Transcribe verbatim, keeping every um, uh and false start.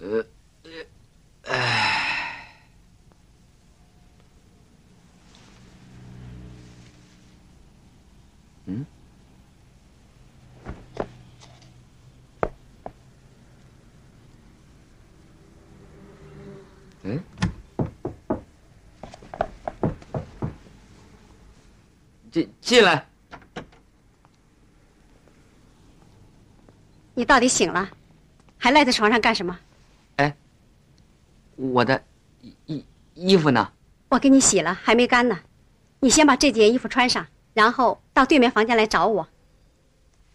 呃，唉，嗯，嗯，进进来。 你到底醒了，还赖在床上干什么？ 哎，我的衣衣衣服呢？ 我给你洗了，还没干呢。你先把这件衣服穿上，然后到对面房间来找我。